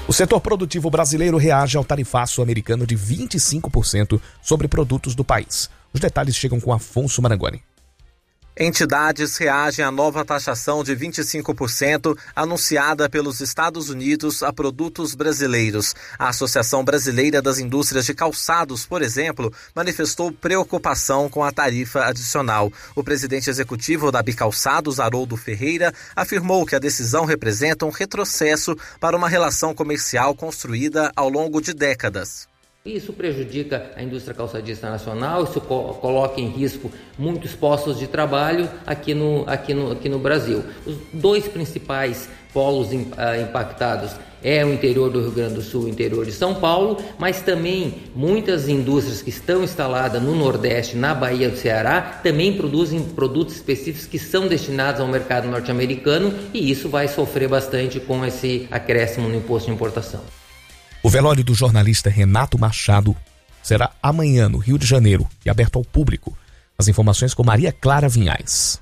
O setor produtivo brasileiro reage ao tarifaço americano de 25% sobre produtos do país. Os detalhes chegam com Afonso Marangoni. Entidades reagem à nova taxação de 25% anunciada pelos Estados Unidos a produtos brasileiros. A Associação Brasileira das Indústrias de Calçados, por exemplo, manifestou preocupação com a tarifa adicional. O presidente executivo da Bicalçados, Haroldo Ferreira, afirmou que a decisão representa um retrocesso para uma relação comercial construída ao longo de décadas. Isso prejudica a indústria calçadista nacional, isso coloca em risco muitos postos de trabalho aqui no Brasil. Os dois principais polos impactados é o interior do Rio Grande do Sul e o interior de São Paulo, mas também muitas indústrias que estão instaladas no Nordeste, na Bahia do Ceará, também produzem produtos específicos que são destinados ao mercado norte-americano, e isso vai sofrer bastante com esse acréscimo no imposto de importação. O velório do jornalista Renato Machado será amanhã no Rio de Janeiro e aberto ao público. As informações com Maria Clara Vinhais.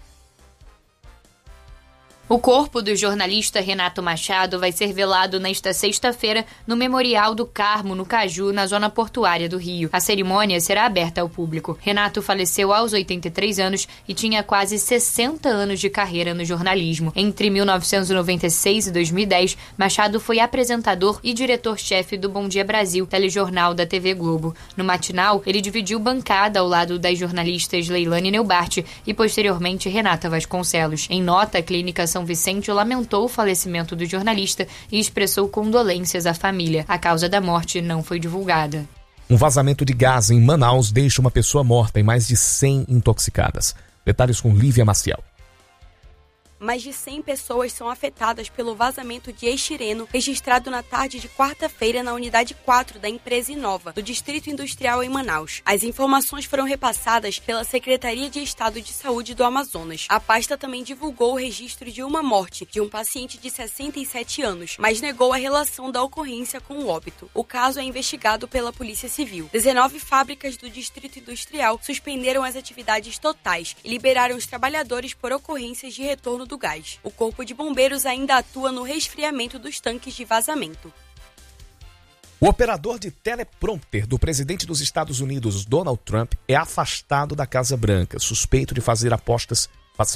O corpo do jornalista Renato Machado vai ser velado nesta sexta-feira no Memorial do Carmo, no Caju, na zona portuária do Rio. A cerimônia será aberta ao público. Renato faleceu aos 83 anos e tinha quase 60 anos de carreira no jornalismo. Entre 1996 e 2010, Machado foi apresentador e diretor-chefe do Bom Dia Brasil, telejornal da TV Globo. No matinal, ele dividiu bancada ao lado das jornalistas Leilane Neubart e, posteriormente, Renata Vasconcelos. Em nota, a Clínica São Vicente lamentou o falecimento do jornalista e expressou condolências à família. A causa da morte não foi divulgada. Um vazamento de gás em Manaus deixa uma pessoa morta e mais de 100 intoxicadas. Detalhes com Lívia Maciel. Mais de 100 pessoas são afetadas pelo vazamento de estireno registrado na tarde de quarta-feira na unidade 4 da empresa Inova, do Distrito Industrial em Manaus. As informações foram repassadas pela Secretaria de Estado de Saúde do Amazonas. A pasta também divulgou o registro de uma morte de um paciente de 67 anos, mas negou a relação da ocorrência com o óbito. O caso é investigado pela Polícia Civil. 19 fábricas do Distrito Industrial suspenderam as atividades totais e liberaram os trabalhadores por ocorrências de retorno do gás. O Corpo de Bombeiros ainda atua no resfriamento dos tanques de vazamento. O operador de teleprompter do presidente dos Estados Unidos, Donald Trump, é afastado da Casa Branca, suspeito de fazer apostas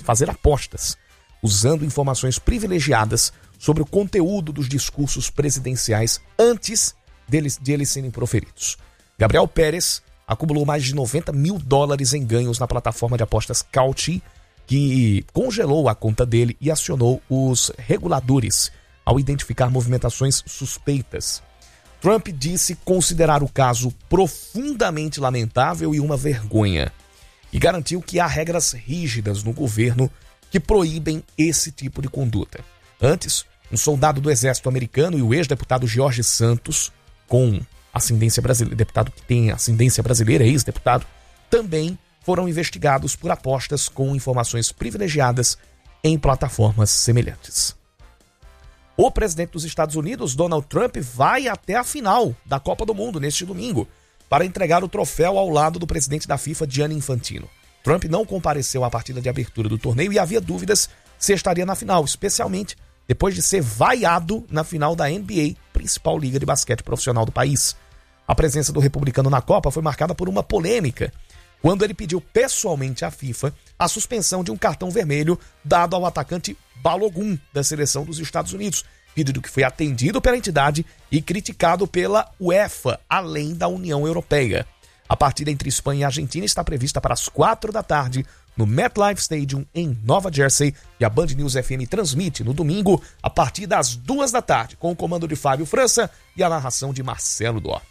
usando informações privilegiadas sobre o conteúdo dos discursos presidenciais antes de eles serem proferidos. Gabriel Pérez acumulou mais de $90 mil em ganhos na plataforma de apostas Kalshi, que congelou a conta dele e acionou os reguladores ao identificar movimentações suspeitas. Trump disse considerar o caso profundamente lamentável e uma vergonha, e garantiu que há regras rígidas no governo que proíbem esse tipo de conduta. Antes, um soldado do exército americano e o ex-deputado Jorge Santos, com ascendência brasileira, deputado que tem ascendência brasileira, ex-deputado, também foram investigados por apostas com informações privilegiadas em plataformas semelhantes. O presidente dos Estados Unidos, Donald Trump, vai até a final da Copa do Mundo neste domingo para entregar o troféu ao lado do presidente da FIFA, Gianni Infantino. Trump não compareceu à partida de abertura do torneio e havia dúvidas se estaria na final, especialmente depois de ser vaiado na final da NBA, principal liga de basquete profissional do país. A presença do republicano na Copa foi marcada por uma polêmica, quando ele pediu pessoalmente à FIFA a suspensão de um cartão vermelho dado ao atacante Balogun, da seleção dos Estados Unidos, pedido que foi atendido pela entidade e criticado pela UEFA, além da União Europeia. A partida entre Espanha e Argentina está prevista para as 4 da tarde no MetLife Stadium, em Nova Jersey, e a Band News FM transmite no domingo a partir das 2 da tarde, com o comando de Fábio França e a narração de Marcelo Dor.